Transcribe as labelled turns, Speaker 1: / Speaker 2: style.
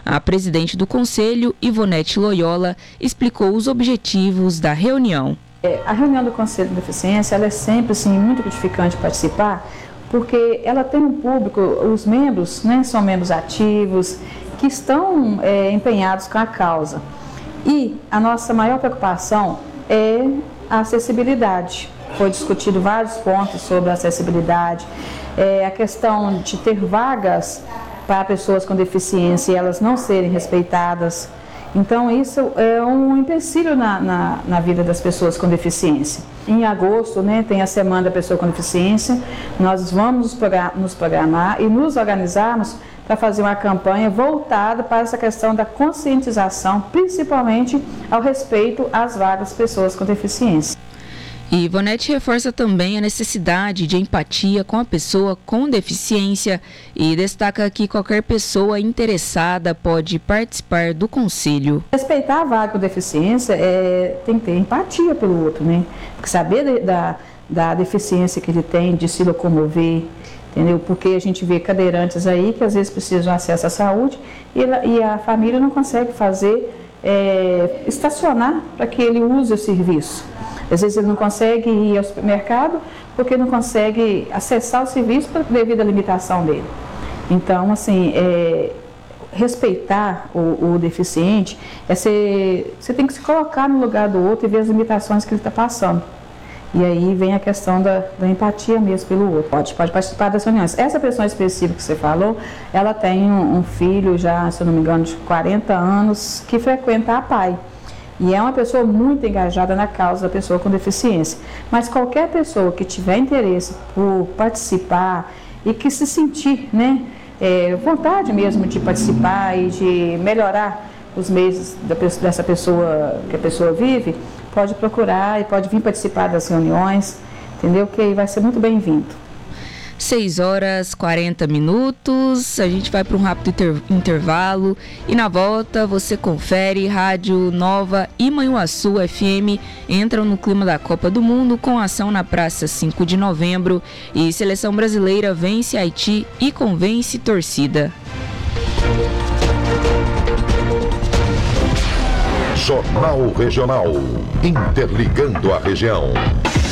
Speaker 1: A presidente do Conselho, Ivonete Loyola, explicou os objetivos da reunião.
Speaker 2: A reunião do Conselho de Deficiência ela é sempre assim, muito gratificante participar, porque ela tem um público, os membros, né, são membros ativos, que estão empenhados com a causa. E a nossa maior preocupação é a acessibilidade. Foi discutido vários pontos sobre a acessibilidade, a questão de ter vagas para pessoas com deficiência e elas não serem respeitadas. Então, isso é um empecilho na vida das pessoas com deficiência. Em agosto, né, tem a Semana da Pessoa com Deficiência. Nós vamos nos programar e nos organizarmos para fazer uma campanha voltada para essa questão da conscientização, principalmente ao respeito às vagas pessoas com deficiência.
Speaker 1: E Ivonete reforça também a necessidade de empatia com a pessoa com deficiência e destaca que qualquer pessoa interessada pode participar do conselho.
Speaker 2: Respeitar a vaga com deficiência tem que ter empatia pelo outro, né? Porque saber da deficiência que ele tem, de se locomover, entendeu? Porque a gente vê cadeirantes aí que às vezes precisam de acesso à saúde e a família não consegue estacionar para que ele use o serviço. Às vezes ele não consegue ir ao supermercado porque não consegue acessar o serviço devido à limitação dele. Então, assim, respeitar o deficiente, você tem que se colocar no lugar do outro e ver as limitações que ele está passando. E aí vem a questão da empatia mesmo pelo outro. Pode participar das reuniões. Essa pessoa específica que você falou, ela tem um filho já, se eu não me engano, de 40 anos, que frequenta a PAI. E é uma pessoa muito engajada na causa da pessoa com deficiência. Mas qualquer pessoa que tiver interesse por participar e que se sentir, né, vontade mesmo de participar e de melhorar os meios dessa pessoa que a pessoa vive, pode procurar e pode vir participar das reuniões, entendeu? Que vai ser muito bem-vindo.
Speaker 1: 6h40, a gente vai para um rápido intervalo e na volta você confere Rádio Nova e Manhuaçu FM entram no clima da Copa do Mundo com ação na Praça 5 de Novembro e Seleção Brasileira vence Haiti e convence torcida.
Speaker 3: Jornal Regional, interligando a região.